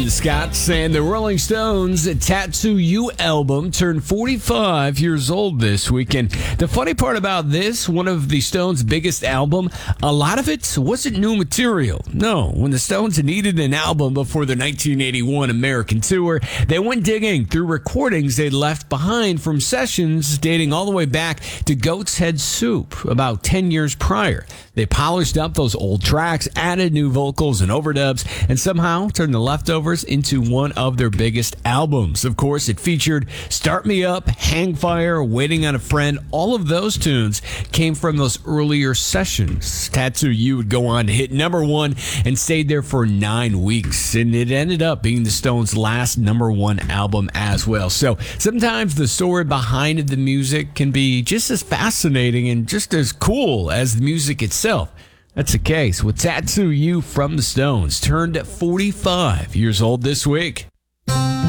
Scott and the Rolling Stones' Tattoo You album turned 45 years old this week. And the funny part about this, one of the Stones' biggest album, a lot of it wasn't new material. No, when the Stones needed an album before their 1981 American tour, they went digging through recordings they'd left behind from sessions dating all the way back to Goat's Head Soup about 10 years prior. They polished up those old tracks, added new vocals and overdubs, and somehow turned the leftovers into one of their biggest albums. Of course, it featured Start Me Up, Hang Fire, Waiting on a Friend. All of those tunes came from those earlier sessions. Tattoo You would go on to hit number one and stayed there for 9 weeks, and it ended up being the Stones' last number one album as well. So sometimes the story behind the music can be just as fascinating and just as cool as the music itself. That's the case with Tattoo You from the Stones, turned 45 years old this week.